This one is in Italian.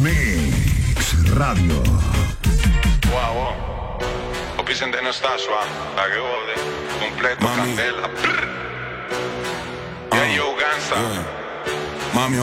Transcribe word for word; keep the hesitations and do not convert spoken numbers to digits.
Mix Radio. Wow, wow. Opisan de no sta suave, la que ode, completo, Mami. candela. Yeah, yo, Gansa. Yeah. Mami,